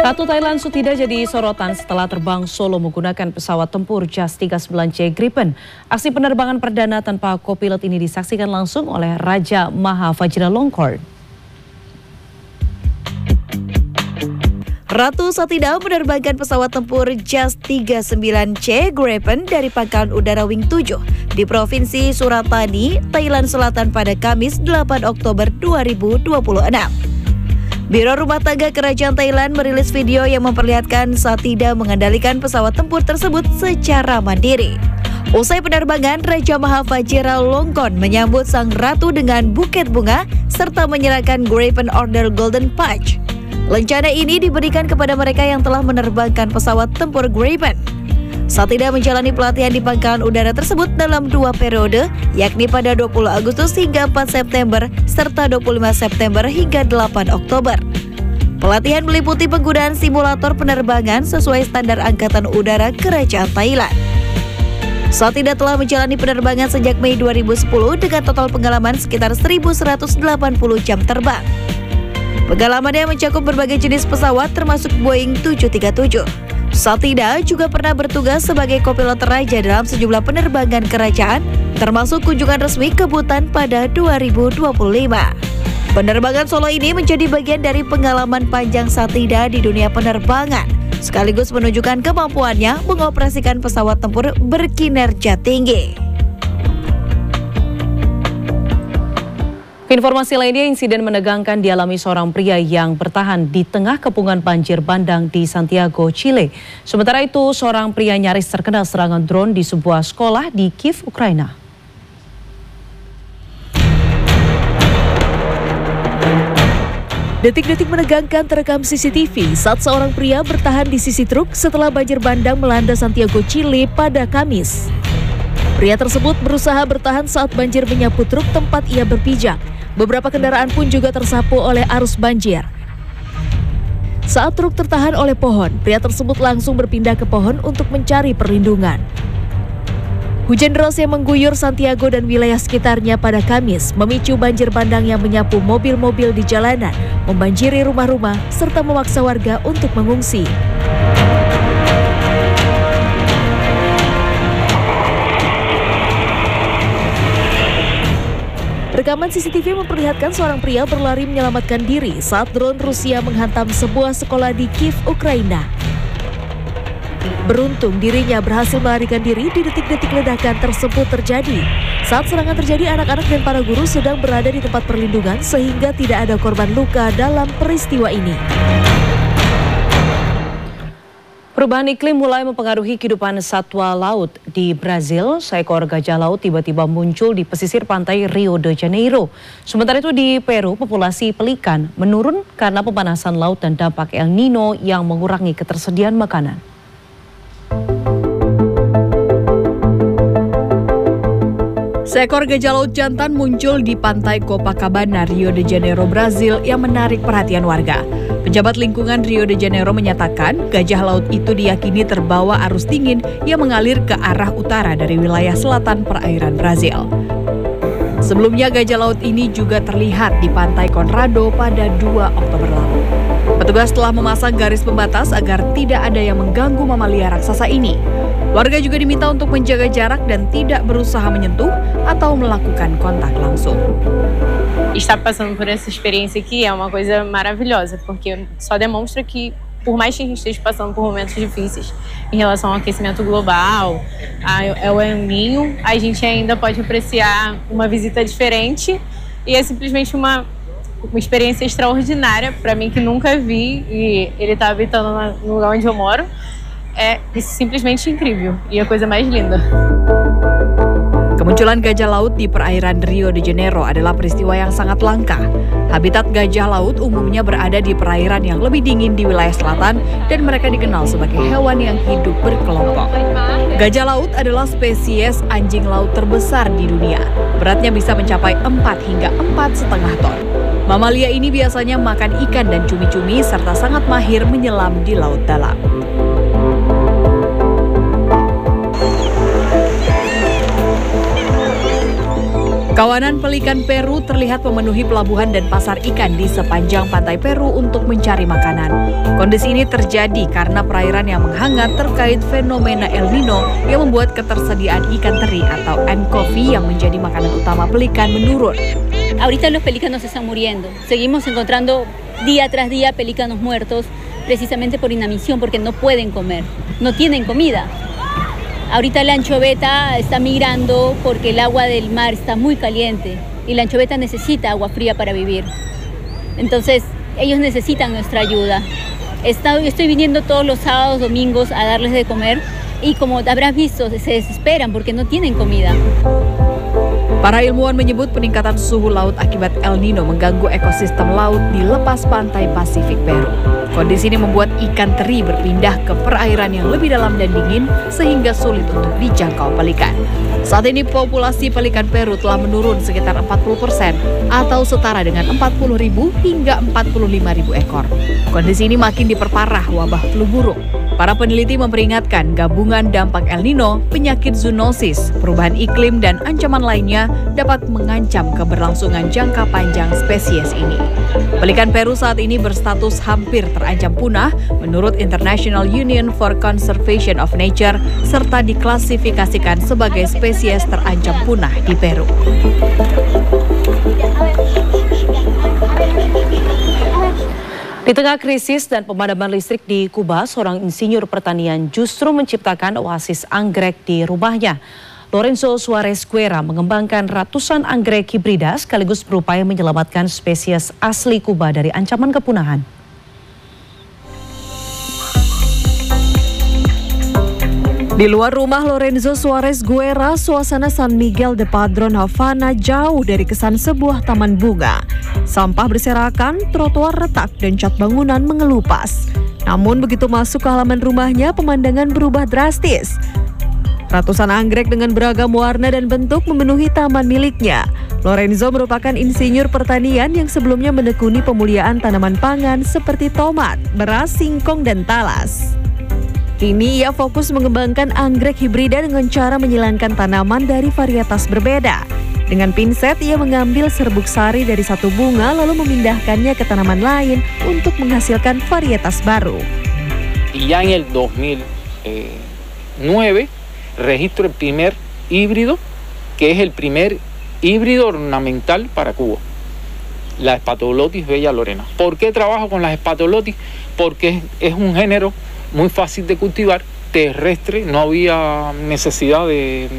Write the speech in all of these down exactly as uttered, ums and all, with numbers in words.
Ratu Thailand Sutida jadi sorotan setelah terbang solo menggunakan pesawat tempur Jas tiga puluh sembilan C Gripen. Aksi penerbangan perdana tanpa kopilot ini disaksikan langsung oleh Raja Maha Vajiralongkorn. Ratu Sutida menerbangkan pesawat tempur Jas tiga puluh sembilan C Gripen dari Pangkalan Udara Wing tujuh di Provinsi Suratani, Thailand Selatan pada Kamis delapan Oktober dua ribu dua puluh enam. Biro Rumah Tangga Kerajaan Thailand merilis video yang memperlihatkan Sutida mengendalikan pesawat tempur tersebut secara mandiri. Usai penerbangan, Raja Maha Vajiralongkorn menyambut sang ratu dengan buket bunga serta menyerahkan Gripen Order Golden Patch. Lencana ini diberikan kepada mereka yang telah menerbangkan pesawat tempur Gripen. Sutida menjalani pelatihan di Pangkalan Udara tersebut dalam dua periode, yakni pada dua puluh Agustus hingga empat September, serta dua puluh lima September hingga delapan Oktober. Pelatihan meliputi penggunaan simulator penerbangan sesuai standar Angkatan Udara Kerajaan Thailand. Sutida telah menjalani penerbangan sejak Mei dua ribu sepuluh dengan total pengalaman sekitar seribu seratus delapan puluh jam terbang. Pengalamannya mencakup berbagai jenis pesawat termasuk Boeing tujuh tiga tujuh. Sutida juga pernah bertugas sebagai kopilot raja dalam sejumlah penerbangan kerajaan, termasuk kunjungan resmi ke Bhutan pada dua ribu dua puluh lima. Penerbangan solo ini menjadi bagian dari pengalaman panjang Sutida di dunia penerbangan, sekaligus menunjukkan kemampuannya mengoperasikan pesawat tempur berkinerja tinggi. Informasi lainnya, insiden menegangkan dialami seorang pria yang bertahan di tengah kepungan banjir bandang di Santiago, Chile. Sementara itu, seorang pria nyaris terkena serangan drone di sebuah sekolah di Kiev, Ukraina. Detik-detik menegangkan terekam C C T V saat seorang pria bertahan di sisi truk setelah banjir bandang melanda Santiago, Chile pada Kamis. Pria tersebut berusaha bertahan saat banjir menyapu truk tempat ia berpijak. Beberapa kendaraan pun juga tersapu oleh arus banjir. Saat truk tertahan oleh pohon, pria tersebut langsung berpindah ke pohon untuk mencari perlindungan. Hujan deras yang mengguyur Santiago dan wilayah sekitarnya pada Kamis memicu banjir bandang yang menyapu mobil-mobil di jalanan, membanjiri rumah-rumah, serta memaksa warga untuk mengungsi. Rekaman C C T V memperlihatkan seorang pria berlari menyelamatkan diri saat drone Rusia menghantam sebuah sekolah di Kiev, Ukraina. Beruntung dirinya berhasil melarikan diri di detik-detik ledakan tersebut terjadi. Saat serangan terjadi, anak-anak dan para guru sedang berada di tempat perlindungan sehingga tidak ada korban luka dalam peristiwa ini. Perubahan iklim mulai mempengaruhi kehidupan satwa laut. Di Brazil, seekor gajah laut tiba-tiba muncul di pesisir pantai Rio de Janeiro. Sementara itu di Peru, populasi pelikan menurun karena pemanasan laut dan dampak El Nino yang mengurangi ketersediaan makanan. Seekor gajah laut jantan muncul di pantai Copacabana, Rio de Janeiro, Brazil yang menarik perhatian warga. Pejabat lingkungan Rio de Janeiro menyatakan gajah laut itu diyakini terbawa arus dingin yang mengalir ke arah utara dari wilayah selatan perairan Brazil. Sebelumnya gajah laut ini juga terlihat di pantai Conrado pada dua Oktober lalu. Petugas telah memasang garis pembatas agar tidak ada yang mengganggu mamalia raksasa ini. Warga juga diminta untuk menjaga jarak dan tidak berusaha menyentuh atau melakukan kontak langsung. Estar passando por essa experiência aqui é uma coisa maravilhosa, porque só demonstra que, por mais que a gente esteja passando por momentos difíceis em relação ao aquecimento global, ao El Niño, a gente ainda pode apreciar uma visita diferente e é simplesmente uma, uma experiência extraordinária para mim que nunca vi e ele está habitando no lugar onde eu moro. É simplesmente incrível e a coisa mais linda. Kemunculan gajah laut di perairan Rio de Janeiro adalah peristiwa yang sangat langka. Habitat gajah laut umumnya berada di perairan yang lebih dingin di wilayah selatan dan mereka dikenal sebagai hewan yang hidup berkelompok. Gajah laut adalah spesies anjing laut terbesar di dunia. Beratnya bisa mencapai empat hingga empat setengah ton. Mamalia ini biasanya makan ikan dan cumi-cumi serta sangat mahir menyelam di laut dalam. Kawanan pelikan Peru terlihat memenuhi pelabuhan dan pasar ikan di sepanjang pantai Peru untuk mencari makanan. Kondisi ini terjadi karena perairan yang menghangat terkait fenomena El Nino yang membuat ketersediaan ikan teri atau anchovy yang menjadi makanan utama pelikan menurun. Ahorita los pelícanos están muriendo. Seguimos encontrando día tras día pelícanos muertos precisamente por inanición porque no pueden comer, no tienen comida. Ahorita la anchoveta está migrando porque el agua del mar está muy caliente y la anchoveta necesita agua fría para vivir. Entonces, ellos necesitan nuestra ayuda. Estoy viniendo todos los sábados, domingos a darles de comer y como habrás visto, se desesperan porque no tienen comida. Para ilmuwan menyebut peningkatan suhu laut akibat El Nino mengganggu ekosistem laut di lepas pantai Pasifik Peru. Kondisi ini membuat ikan teri berpindah ke perairan yang lebih dalam dan dingin sehingga sulit untuk dijangkau pelikan. Saat ini populasi pelikan Peru telah menurun sekitar empat puluh persen atau setara dengan empat puluh ribu hingga empat puluh lima ribu ekor. Kondisi ini makin diperparah wabah flu burung. Para peneliti memperingatkan gabungan dampak El Nino, penyakit zoonosis, perubahan iklim, dan ancaman lainnya dapat mengancam keberlangsungan jangka panjang spesies ini. Pelikan Peru saat ini berstatus hampir terancam punah menurut International Union for Conservation of Nature serta diklasifikasikan sebagai spesies terancam punah di Peru. Di tengah krisis dan pemadaman listrik di Kuba, seorang insinyur pertanian justru menciptakan oasis anggrek di rumahnya. Lorenzo Suarez Guerra mengembangkan ratusan anggrek hibrida sekaligus berupaya menyelamatkan spesies asli Kuba dari ancaman kepunahan. Di luar rumah Lorenzo Suarez Guerra, suasana San Miguel de Padron Havana jauh dari kesan sebuah taman bunga. Sampah berserakan, trotoar retak, dan cat bangunan mengelupas. Namun begitu masuk ke halaman rumahnya, pemandangan berubah drastis. Ratusan anggrek dengan beragam warna dan bentuk memenuhi taman miliknya. Lorenzo merupakan insinyur pertanian yang sebelumnya menekuni pemuliaan tanaman pangan seperti tomat, beras, singkong, dan talas. Kini ia fokus mengembangkan anggrek hibrida dengan cara menyilangkan tanaman dari varietas berbeda. Dengan pinset, ia mengambil serbuk sari dari satu bunga lalu memindahkannya ke tanaman lain untuk menghasilkan varietas baru. Ya en el dos mil nueve registro el primer híbrido, que es el primer híbrido ornamental para Cuba, la Spatolotis bella lorena. ¿Por qué trabajo con las Spatolotis? Porque es un género muy fácil de cultivar, terrestre, no había necesidad de,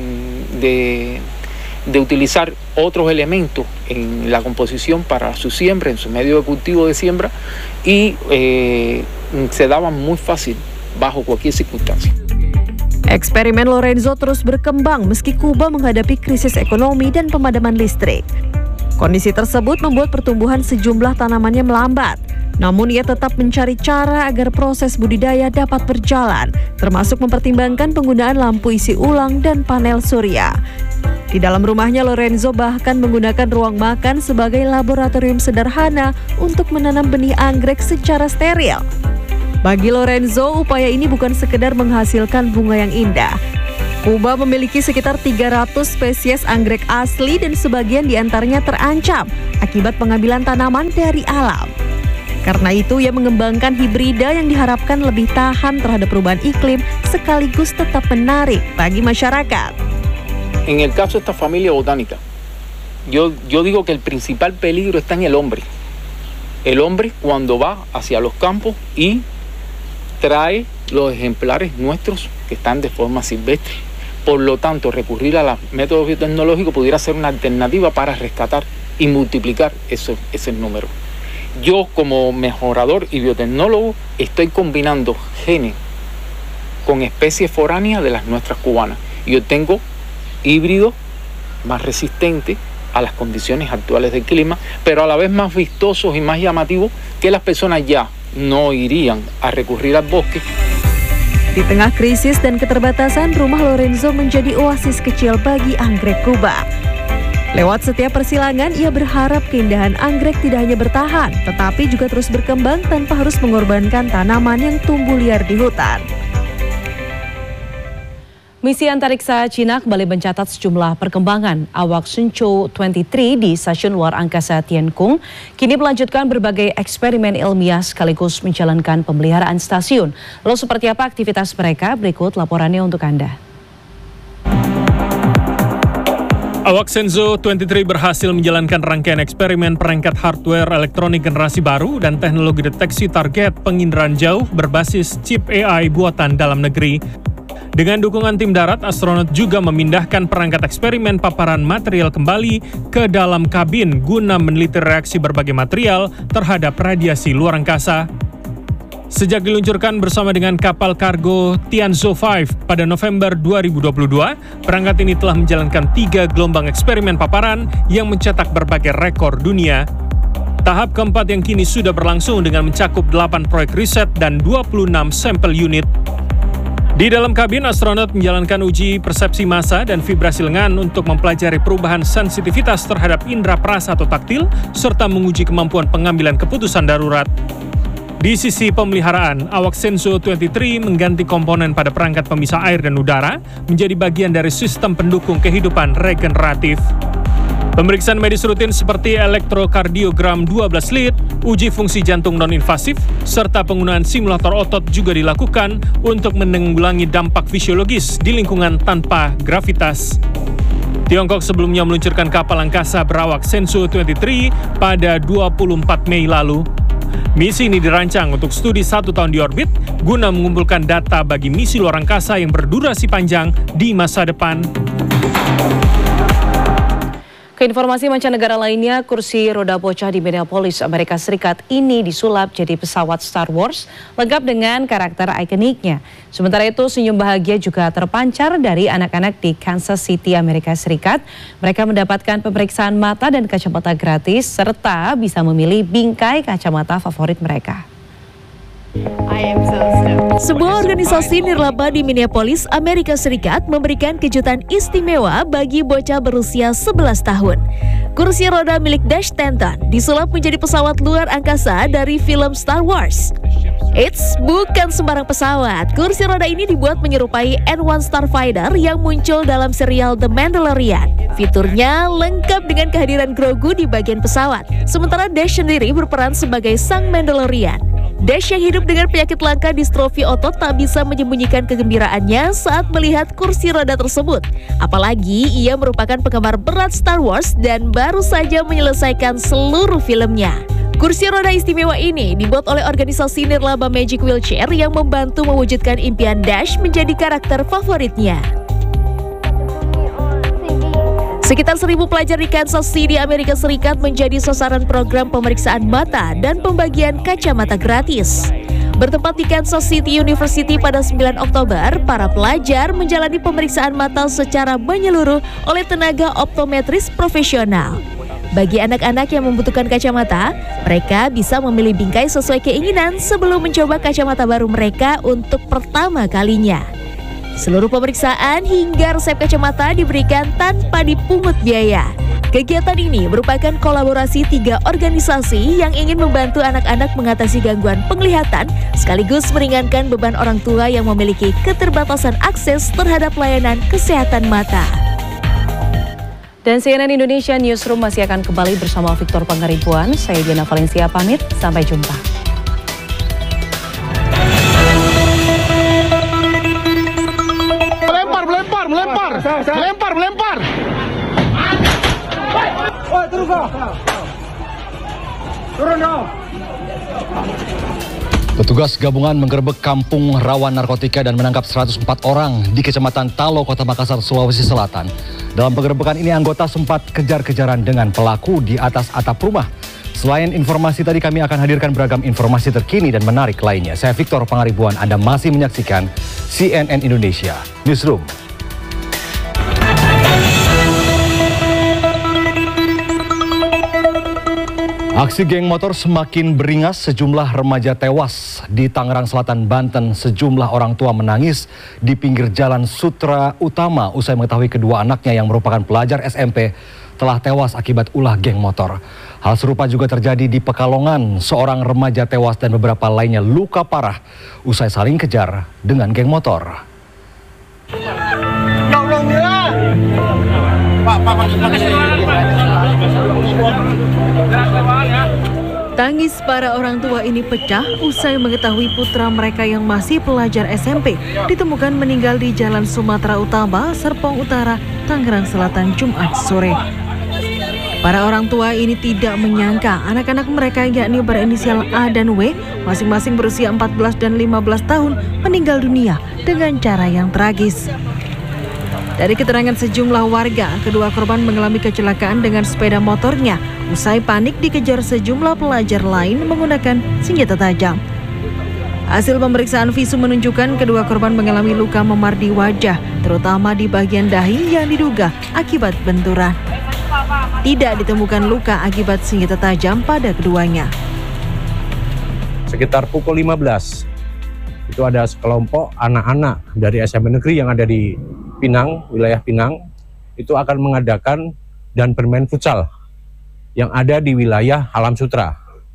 de, de utilizar otros elementos en la composición para su siembra, en su medio de cultivo de siembra, y eh, se daban muy fácil bajo cualquier circunstancia. Eksperimen Lorenzo terus berkembang meski Kuba menghadapi krisis ekonomi dan pemadaman listrik. Kondisi tersebut membuat pertumbuhan sejumlah tanamannya melambat. Namun ia tetap mencari cara agar proses budidaya dapat berjalan, termasuk mempertimbangkan penggunaan lampu isi ulang dan panel surya. Di dalam rumahnya, Lorenzo bahkan menggunakan ruang makan sebagai laboratorium sederhana untuk menanam benih anggrek secara steril. Bagi Lorenzo, upaya ini bukan sekedar menghasilkan bunga yang indah. Kuba memiliki sekitar tiga ratus spesies anggrek asli dan sebagian diantaranya terancam akibat pengambilan tanaman dari alam. Karena itu, ia mengembangkan hibrida yang diharapkan lebih tahan terhadap perubahan iklim sekaligus tetap menarik bagi masyarakat. En el caso de esta familia botánica, yo, yo digo que el principal peligro está en el hombre. El hombre cuando va hacia los campos y trae los ejemplares nuestros que están de forma silvestre. Por lo tanto, recurrir a los métodos biotecnológicos pudiera ser una alternativa para rescatar y multiplicar eso, ese número. Yo, como mejorador y biotecnólogo, estoy combinando genes con especies foráneas de las nuestras cubanas y obtengo híbridos más resistentes a las condiciones actuales del clima, pero a la vez más vistosos y más llamativos que las personas ya no irían a recurrir al bosque. Di tengah krisis dan keterbatasan, rumah Lorenzo menjadi oasis kecil bagi anggrek Kuba. Lewat setiap persilangan, ia berharap keindahan anggrek tidak hanya bertahan, tetapi juga terus berkembang tanpa harus mengorbankan tanaman yang tumbuh liar di hutan. Misi antariksa Cina kembali mencatat sejumlah perkembangan. Awak Shenzhou dua puluh tiga di stasiun luar angkasa Tiangong kini melanjutkan berbagai eksperimen ilmiah sekaligus menjalankan pemeliharaan stasiun. Lalu seperti apa aktivitas mereka? Berikut laporannya untuk Anda. Awak Shenzhou dua puluh tiga berhasil menjalankan rangkaian eksperimen perangkat hardware elektronik generasi baru dan teknologi deteksi target penginderaan jauh berbasis chip A I buatan dalam negeri. Dengan dukungan tim darat, astronot juga memindahkan perangkat eksperimen paparan material kembali ke dalam kabin guna meneliti reaksi berbagai material terhadap radiasi luar angkasa. Sejak diluncurkan bersama dengan kapal kargo Tianzhou lima pada November dua ribu dua puluh dua, perangkat ini telah menjalankan tiga gelombang eksperimen paparan yang mencetak berbagai rekor dunia. Tahap keempat yang kini sudah berlangsung dengan mencakup delapan proyek riset dan dua puluh enam sampel unit. Di dalam kabin, astronot menjalankan uji persepsi massa dan vibrasi lengan untuk mempelajari perubahan sensitivitas terhadap indera perasa atau taktil, serta menguji kemampuan pengambilan keputusan darurat. Di sisi pemeliharaan, awak Shenzhou dua puluh tiga mengganti komponen pada perangkat pemisah air dan udara menjadi bagian dari sistem pendukung kehidupan regeneratif. Pemeriksaan medis rutin seperti elektrokardiogram dua belas lead, uji fungsi jantung non-invasif, serta penggunaan simulator otot juga dilakukan untuk menanggulangi dampak fisiologis di lingkungan tanpa gravitas. Tiongkok sebelumnya meluncurkan kapal angkasa berawak Shenzhou dua puluh tiga pada dua puluh empat Mei lalu. Misi ini dirancang untuk studi satu tahun di orbit guna mengumpulkan data bagi misi luar angkasa yang berdurasi panjang di masa depan. Keinformasi mancanegara lainnya, kursi roda bocah di Minneapolis, Amerika Serikat ini disulap jadi pesawat Star Wars, lengkap dengan karakter ikoniknya. Sementara itu, senyum bahagia juga terpancar dari anak-anak di Kansas City, Amerika Serikat. Mereka mendapatkan pemeriksaan mata dan kacamata gratis, serta bisa memilih bingkai kacamata favorit mereka. Sebuah organisasi nirlaba di Minneapolis, Amerika Serikat memberikan kejutan istimewa bagi bocah berusia sebelas tahun. Kursi roda milik Dash Stanton disulap menjadi pesawat luar angkasa dari film Star Wars. Eits, bukan sembarang pesawat. Kursi roda ini dibuat menyerupai N satu Starfighter yang muncul dalam serial The Mandalorian. Fiturnya lengkap dengan kehadiran Grogu di bagian pesawat. Sementara Dash sendiri berperan sebagai sang Mandalorian. Dash yang hidup dengan penyakit langka distrofi otot tak bisa menyembunyikan kegembiraannya saat melihat kursi roda tersebut. Apalagi ia merupakan penggemar berat Star Wars dan baru saja menyelesaikan seluruh filmnya. Kursi roda istimewa ini dibuat oleh organisasi nirlaba Magic Wheelchair yang membantu mewujudkan impian Dash menjadi karakter favoritnya. Sekitar seribu pelajar di Kansas City, Amerika Serikat menjadi sasaran program pemeriksaan mata dan pembagian kacamata gratis. Bertempat di Kansas City University pada sembilan Oktober, para pelajar menjalani pemeriksaan mata secara menyeluruh oleh tenaga optometris profesional. Bagi anak-anak yang membutuhkan kacamata, mereka bisa memilih bingkai sesuai keinginan sebelum mencoba kacamata baru mereka untuk pertama kalinya. Seluruh pemeriksaan hingga resep kacamata diberikan tanpa dipungut biaya. Kegiatan ini merupakan kolaborasi tiga organisasi yang ingin membantu anak-anak mengatasi gangguan penglihatan sekaligus meringankan beban orang tua yang memiliki keterbatasan akses terhadap layanan kesehatan mata. Dan C N N Indonesia Newsroom masih akan kembali bersama Victor Pangaribuan. Saya Diana Valencia pamit, sampai jumpa. Melempar, melempar, melempar. Oh, turun kau. Turun dong. Petugas gabungan menggerebek kampung rawan narkotika dan menangkap seratus empat orang di Kecamatan Talo, Kota Makassar, Sulawesi Selatan. Dalam penggerebekan ini, anggota sempat kejar-kejaran dengan pelaku di atas atap rumah. Selain informasi tadi, kami akan hadirkan beragam informasi terkini dan menarik lainnya. Saya Victor Pangaribuan, Anda masih menyaksikan C N N Indonesia Newsroom. Aksi geng motor semakin beringas, sejumlah remaja tewas di Tangerang Selatan, Banten. Sejumlah orang tua menangis di pinggir jalan Sutra Utama usai mengetahui kedua anaknya yang merupakan pelajar S M P telah tewas akibat ulah geng motor. Hal serupa juga terjadi di Pekalongan. Seorang remaja tewas dan beberapa lainnya luka parah usai saling kejar dengan geng motor. Tangis para orang tua ini pecah usai mengetahui putra mereka yang masih pelajar S M P ditemukan meninggal di Jalan Sumatera Utara, Serpong Utara, Tangerang Selatan, Jumat sore. Para orang tua ini tidak menyangka anak-anak mereka yakni berinisial A dan W, masing-masing berusia empat belas dan lima belas tahun, meninggal dunia dengan cara yang tragis. Dari keterangan sejumlah warga, kedua korban mengalami kecelakaan dengan sepeda motornya usai panik dikejar sejumlah pelajar lain menggunakan senjata tajam. Hasil pemeriksaan visum menunjukkan kedua korban mengalami luka memar di wajah, terutama di bagian dahi yang diduga akibat benturan. Tidak ditemukan luka akibat senjata tajam pada keduanya. Sekitar pukul lima belas, itu ada sekelompok anak-anak dari S M P negeri yang ada di Pinang, wilayah Pinang, itu akan mengadakan dan bermain futsal yang ada di wilayah Alam Sutra.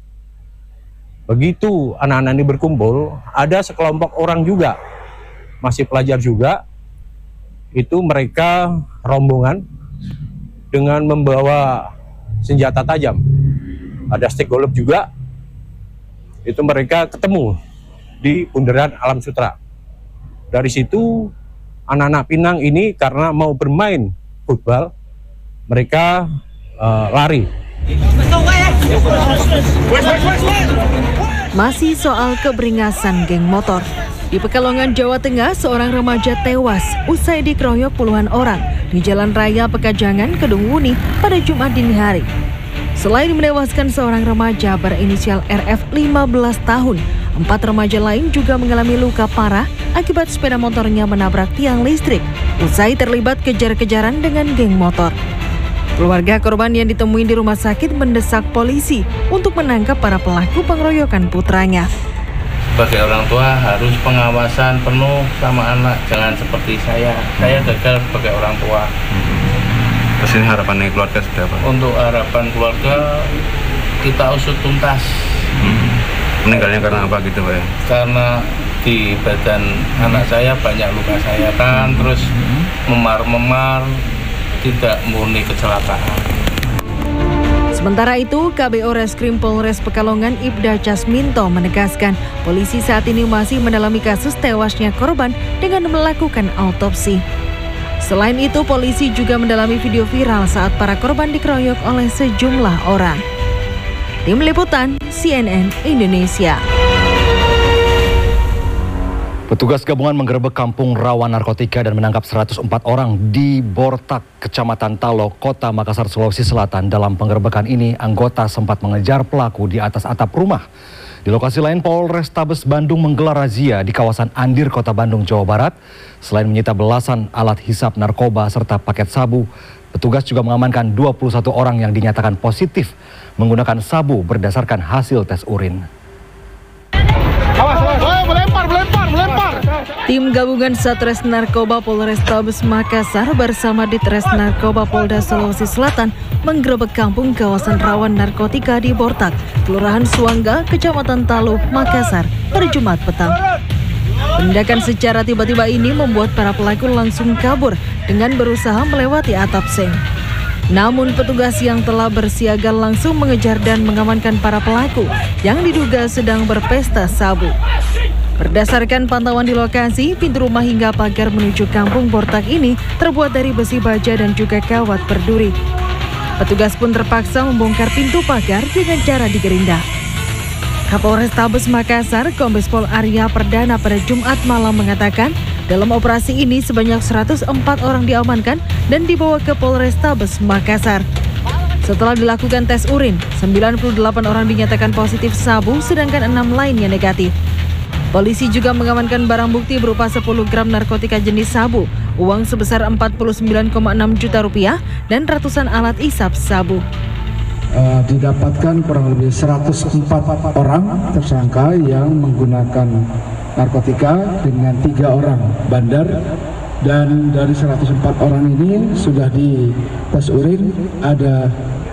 Begitu anak-anak ini berkumpul, ada sekelompok orang juga, masih pelajar juga, itu mereka rombongan dengan membawa senjata tajam. Ada stick golf juga, itu mereka ketemu di bundaran Alam Sutra. Dari situ anak-anak Pinang ini karena mau bermain futbal, mereka uh, lari. Masih soal keberingasan geng motor. Di Pekalongan, Jawa Tengah, seorang remaja tewas usai dikeroyok puluhan orang di Jalan Raya Pekajangan, Kedung Wuni pada Jumat dini hari. Selain menewaskan seorang remaja berinisial R F lima belas tahun, empat remaja lain juga mengalami luka parah akibat sepeda motornya menabrak tiang listrik usai terlibat kejar-kejaran dengan geng motor. Keluarga korban yang ditemui di rumah sakit mendesak polisi untuk menangkap para pelaku pengeroyokan putranya. Sebagai orang tua harus pengawasan penuh sama anak, jangan seperti saya. Saya gagal sebagai orang tua. Terus ini harapannya keluarga sudah apa? Untuk harapan keluarga kita usut tuntas. Hmm. Meninggalnya karena apa gitu Pak ya? Karena di badan anak saya banyak luka sayatan, terus memar-memar, tidak murni kecelakaan. Sementara itu, K B O Reskrim Polres Pekalongan Ibda Casminto menegaskan polisi saat ini masih mendalami kasus tewasnya korban dengan melakukan autopsi. Selain itu, polisi juga mendalami video viral saat para korban dikeroyok oleh sejumlah orang. Tim Liputan C N N Indonesia. Petugas gabungan menggerebek kampung rawan narkotika dan menangkap seratus empat orang di Bortak, Kecamatan Talo, Kota Makassar, Sulawesi Selatan. Dalam penggerebekan ini, anggota sempat mengejar pelaku di atas atap rumah. Di lokasi lain, Polrestabes Bandung menggelar razia di kawasan Andir, Kota Bandung, Jawa Barat. Selain menyita belasan alat hisap narkoba serta paket sabu, petugas juga mengamankan dua puluh satu orang yang dinyatakan positif menggunakan sabu berdasarkan hasil tes urin. Awas, awas. Oh, melempar, melempar, melempar. Tim gabungan Satres Narkoba Polrestabes Makassar bersama Ditres Narkoba Polda Sulawesi Selatan menggerebek kampung kawasan rawan narkotika di Bortak, Kelurahan Suangga, Kecamatan Talo, Makassar pada Jumat petang. Tindakan secara tiba-tiba ini membuat para pelaku langsung kabur dengan berusaha melewati atap seng. Namun petugas yang telah bersiaga langsung mengejar dan mengamankan para pelaku yang diduga sedang berpesta sabu. Berdasarkan pantauan di lokasi, pintu rumah hingga pagar menuju kampung Bortak ini terbuat dari besi baja dan juga kawat berduri. Petugas pun terpaksa membongkar pintu pagar dengan cara digerinda. Kapolrestabes Makassar, Kombes Pol Arya Perdana pada Jumat malam mengatakan, dalam operasi ini sebanyak seratus empat orang diamankan dan dibawa ke Polrestabes Makassar. Setelah dilakukan tes urin, sembilan puluh delapan orang dinyatakan positif sabu, sedangkan enam lainnya negatif. Polisi juga mengamankan barang bukti berupa sepuluh gram narkotika jenis sabu, uang sebesar empat puluh sembilan koma enam juta rupiah, dan ratusan alat isap sabu. Uh, didapatkan kurang lebih seratus empat orang tersangka yang menggunakan narkotika dengan tiga orang bandar, dan dari seratus empat orang ini sudah di tes urin ada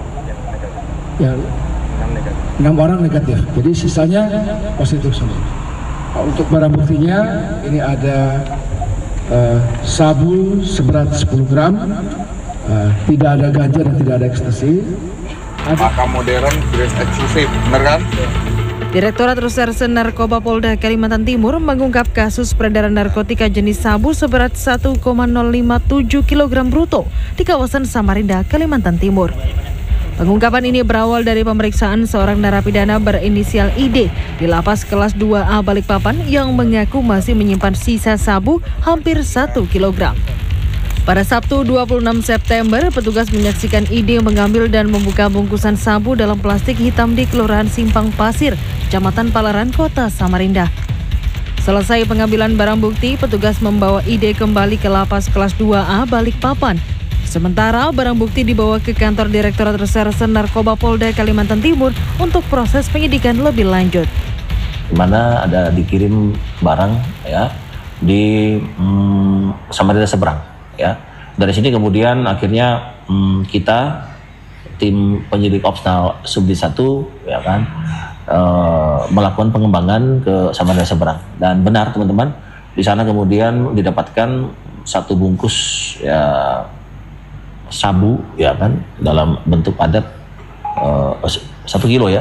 ya, enam orang negatif, jadi sisanya positif semua. Untuk barang buktinya ini ada uh, sabu seberat sepuluh gram, uh, tidak ada ganja dan tidak ada ekstasi. Maka modern, dress eksklusif, benar kan? Direktorat Reserse Narkoba Polda Kalimantan Timur mengungkap kasus peredaran narkotika jenis sabu seberat satu koma nol lima tujuh kilogram bruto di kawasan Samarinda, Kalimantan Timur. Pengungkapan ini berawal dari pemeriksaan seorang narapidana berinisial I D di lapas kelas dua A Balikpapan yang mengaku masih menyimpan sisa sabu hampir satu kilogram. Pada Sabtu dua puluh enam September, petugas menyaksikan I D mengambil dan membuka bungkusan sabu dalam plastik hitam di Kelurahan Simpang Pasir, Kecamatan Palaran, Kota Samarinda. Selesai pengambilan barang bukti, petugas membawa I D kembali ke lapas kelas dua A Balikpapan. Sementara barang bukti dibawa ke kantor Direktorat Reserse Narkoba Polda Kalimantan Timur untuk proses penyidikan lebih lanjut. Di mana ada dikirim barang ya di hmm, Samarinda seberang ya. Dari sini kemudian akhirnya hmm, kita tim penyidik Opsnal Subdit satu ya kan e, melakukan pengembangan ke Samarinda seberang, dan benar teman-teman, di sana kemudian didapatkan satu bungkus ya sabu ya kan dalam bentuk padat uh, satu kilo ya.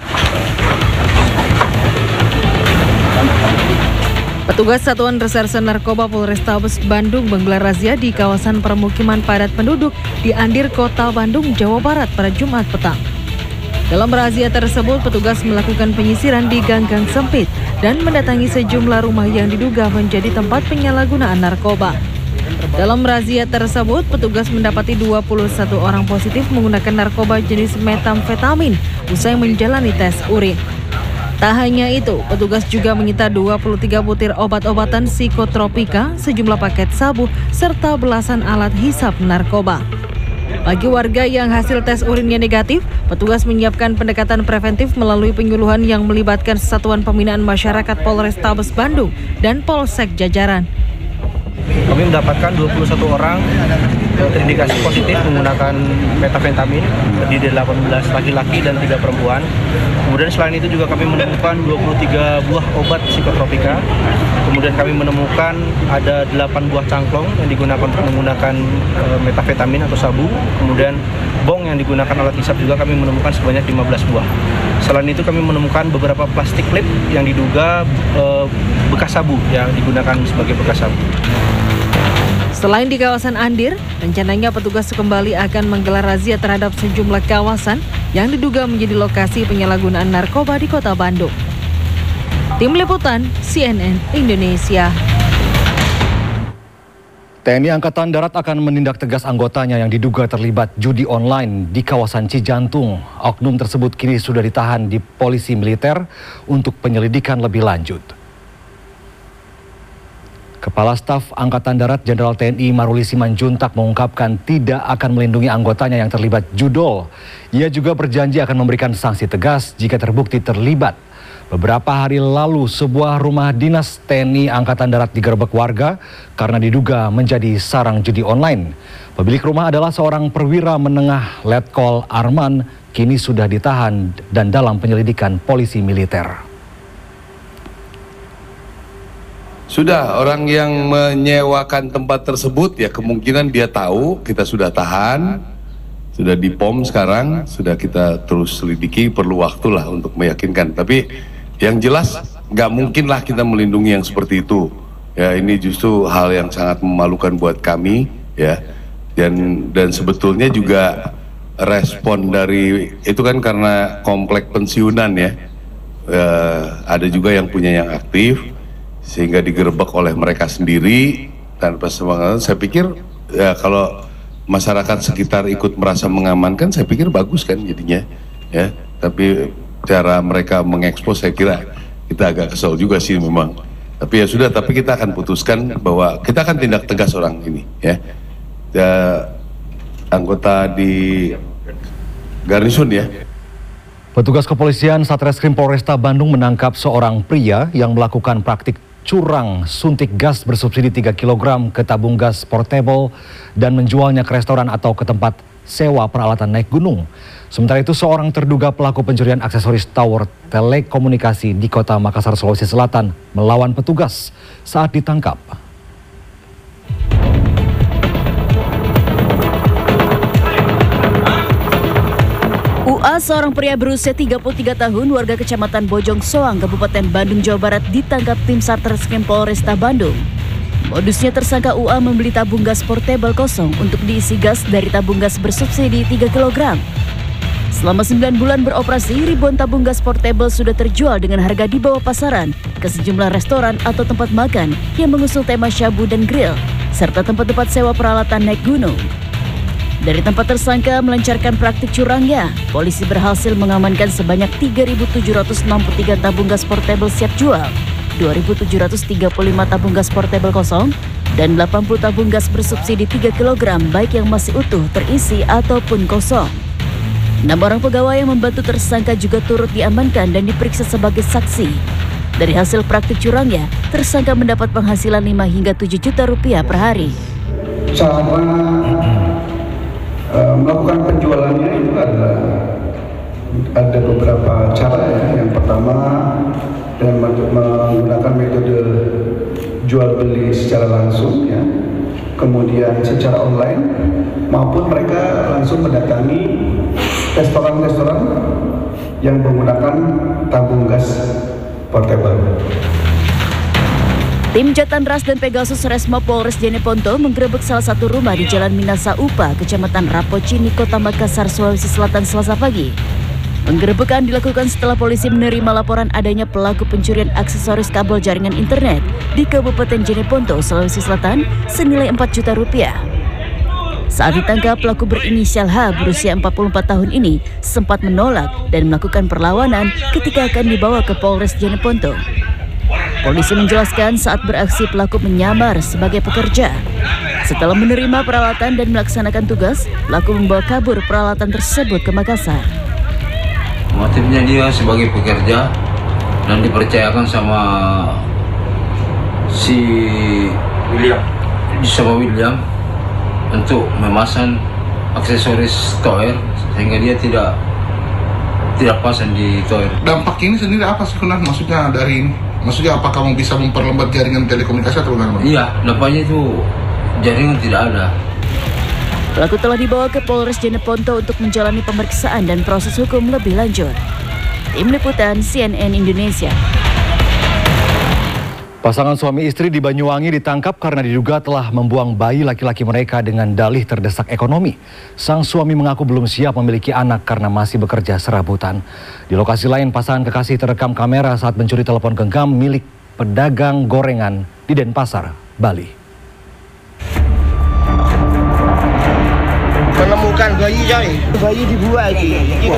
Petugas Satuan Reserse Narkoba Polrestabes Bandung menggelar razia di kawasan permukiman padat penduduk di Andir, Kota Bandung, Jawa Barat pada Jumat petang. Dalam razia tersebut, petugas melakukan penyisiran di gang-gang sempit dan mendatangi sejumlah rumah yang diduga menjadi tempat penyalahgunaan narkoba. Dalam razia tersebut, petugas mendapati dua puluh satu orang positif menggunakan narkoba jenis metamfetamin usai menjalani tes urin. Tak hanya itu, petugas juga menyita dua puluh tiga butir obat-obatan psikotropika, sejumlah paket sabu, serta belasan alat hisap narkoba. Bagi warga yang hasil tes urinnya negatif, petugas menyiapkan pendekatan preventif melalui penyuluhan yang melibatkan Satuan Pembinaan Masyarakat Polrestabes Bandung dan Polsek jajaran. Kami mendapatkan dua puluh satu orang terindikasi positif menggunakan metafentamin, terdiri dari delapan belas laki-laki dan tiga perempuan. Kemudian selain itu juga kami menemukan dua puluh tiga buah obat psikotropika. Kemudian kami menemukan ada delapan buah cangklong yang digunakan untuk menggunakan e, metafetamin atau sabu. Kemudian bong yang digunakan alat hisap juga kami menemukan sebanyak lima belas buah. Selain itu kami menemukan beberapa plastik klip yang diduga e, bekas sabu yang digunakan sebagai bekas sabu. Selain di kawasan Andir, rencananya petugas kembali akan menggelar razia terhadap sejumlah kawasan yang diduga menjadi lokasi penyalahgunaan narkoba di Kota Bandung. Tim Liputan C N N Indonesia. T N I Angkatan Darat akan menindak tegas anggotanya yang diduga terlibat judi online di kawasan Cijantung. Oknum tersebut kini sudah ditahan di polisi militer untuk penyelidikan lebih lanjut. Kepala Staf Angkatan Darat Jenderal T N I Maruli Simanjuntak mengungkapkan tidak akan melindungi anggotanya yang terlibat judol. Ia juga berjanji akan memberikan sanksi tegas jika terbukti terlibat. Beberapa hari lalu sebuah rumah dinas T N I Angkatan Darat digerebek warga karena diduga menjadi sarang judi online. Pemilik rumah adalah seorang perwira menengah Letkol Arman, kini sudah ditahan dan dalam penyelidikan polisi militer. Sudah, orang yang menyewakan tempat tersebut ya kemungkinan dia tahu, kita sudah tahan, sudah di P O M sekarang, sudah kita terus selidiki, perlu waktu lah untuk meyakinkan. Tapi yang jelas nggak mungkin lah kita melindungi yang seperti itu. Ya ini justru hal yang sangat memalukan buat kami ya. Dan dan sebetulnya juga respon dari itu kan karena komplek pensiunan ya. Eh, ada juga yang punya yang aktif, sehingga digerebek oleh mereka sendiri tanpa semangat. Saya pikir ya kalau masyarakat sekitar ikut merasa mengamankan, saya pikir bagus kan jadinya ya. Tapi cara mereka mengekspos saya kira kita agak kesal juga sih memang. Tapi ya sudah, tapi kita akan putuskan bahwa kita akan tindak tegas orang ini ya. Ya anggota di Garnisun ya. Petugas kepolisian Satreskrim Polresta Bandung menangkap seorang pria yang melakukan praktik curang suntik gas bersubsidi tiga kilogram ke tabung gas portable dan menjualnya ke restoran atau ke tempat sewa peralatan naik gunung. Sementara itu seorang terduga pelaku pencurian aksesoris tower telekomunikasi di Kota Makassar, Sulawesi Selatan melawan petugas saat ditangkap. Seorang pria berusia tiga puluh tiga tahun warga Kecamatan Bojong Soang, Kabupaten Bandung, Jawa Barat ditangkap tim Satreskrim Polresta Bandung. Modusnya tersangka U A membeli tabung gas portable kosong untuk diisi gas dari tabung gas bersubsidi tiga kilogram. Selama sembilan bulan beroperasi, ribuan tabung gas portable sudah terjual dengan harga di bawah pasaran ke sejumlah restoran atau tempat makan yang mengusung tema shabu dan grill, serta tempat-tempat sewa peralatan naik gunung. Dari tempat tersangka melancarkan praktik curangnya, polisi berhasil mengamankan sebanyak tiga ribu tujuh ratus enam puluh tiga tabung gas portable siap jual, dua ribu tujuh ratus tiga puluh lima tabung gas portable kosong, dan delapan puluh tabung gas bersubsidi tiga kilogram baik yang masih utuh, terisi ataupun kosong. Enam orang pegawai yang membantu tersangka juga turut diamankan dan diperiksa sebagai saksi. Dari hasil praktik curangnya, tersangka mendapat penghasilan lima hingga tujuh juta rupiah per hari. Cara uh, melakukan penjualannya itu ada ada beberapa cara ya. Yang pertama dengan menggunakan metode jual beli secara langsung ya, kemudian secara online maupun mereka langsung mendatangi restoran-restoran yang menggunakan tabung gas portable. Tim Jatan Ras dan Pegasus Resmo Polres Jeneponto menggerebek salah satu rumah di Jalan Minasa Upa, Kecamatan Rapocini, Kota Makassar, Sulawesi Selatan, Selasa pagi. Penggerebekan dilakukan setelah polisi menerima laporan adanya pelaku pencurian aksesoris kabel jaringan internet di Kabupaten Jeneponto, Sulawesi Selatan senilai empat juta rupiah. Saat ditangkap, pelaku berinisial H berusia empat puluh empat tahun ini sempat menolak dan melakukan perlawanan ketika akan dibawa ke Polres Jeneponto. Polisi menjelaskan saat beraksi pelaku menyamar sebagai pekerja. Setelah menerima peralatan dan melaksanakan tugas, pelaku membawa kabur peralatan tersebut ke Makassar. Motifnya dia sebagai pekerja dan dipercayakan sama si William, sama William untuk memasang aksesoris toer sehingga dia tidak tidak pasang di toer. Dampak ini sendiri apa sebenarnya maksudnya dari ini? Maksudnya apakah kamu bisa memperlambat jaringan telekomunikasi atau bagaimana? Iya, dampaknya itu jaringan tidak ada. Pelaku telah dibawa ke Polres Jeneponto untuk menjalani pemeriksaan dan proses hukum lebih lanjut. Tim Liputan C N N Indonesia. Pasangan suami istri di Banyuwangi ditangkap karena diduga telah membuang bayi laki-laki mereka dengan dalih terdesak ekonomi. Sang suami mengaku belum siap memiliki anak karena masih bekerja serabutan. Di lokasi lain, pasangan kekasih terekam kamera saat mencuri telepon genggam milik pedagang gorengan di Denpasar, Bali. Menemukan bayi, coy. Bayi dibuang lagi.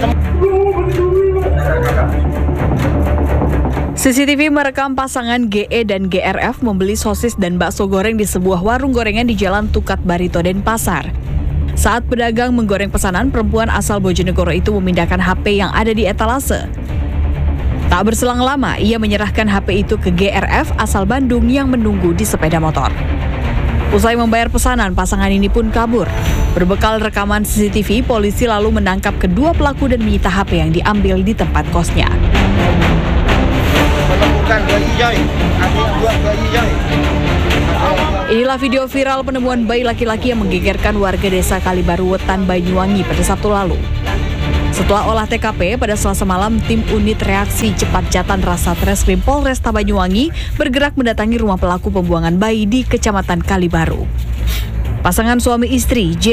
C C T V merekam pasangan G E dan G R F membeli sosis dan bakso goreng di sebuah warung gorengan di Jalan Tukat Barito, Denpasar. Saat pedagang menggoreng pesanan, perempuan asal Bojonegoro itu memindahkan H P yang ada di etalase. Tak berselang lama, ia menyerahkan H P itu ke G R F asal Bandung yang menunggu di sepeda motor. Usai membayar pesanan, pasangan ini pun kabur. Berbekal rekaman C C T V, polisi lalu menangkap kedua pelaku dan menyita H P yang diambil di tempat kosnya. Menemukan bayi, coy. Adik buat bayi, coy. Inilah video viral penemuan bayi laki-laki yang menggegerkan warga desa Kalibaru Wetan, Banyuwangi pada Sabtu lalu. Setelah olah T K P pada Selasa malam, tim unit reaksi cepat Jatan Ras Satreskrim Polresta Banyuwangi bergerak mendatangi rumah pelaku pembuangan bayi di Kecamatan Kalibaru. Pasangan suami istri J